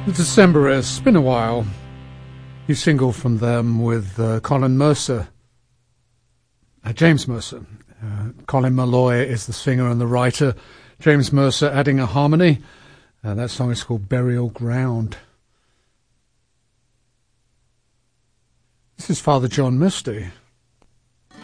The Decemberists, it's been a while. New single from them with Colin Mercer. James Mercer. Colin Malloy is the singer and the writer. James Mercer adding a harmony. That song is called Burial Ground. This is Father John Misty.